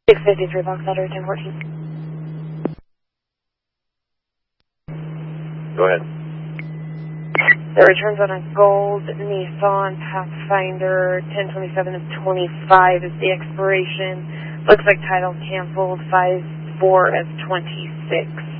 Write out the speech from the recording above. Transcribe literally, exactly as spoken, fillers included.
six fifty-three Box Otter, ten fourteen. Go ahead. The returns on a gold Nissan Pathfinder, ten twenty-seven of twenty-five is the expiration. Looks like title canceled, five four of twenty-six.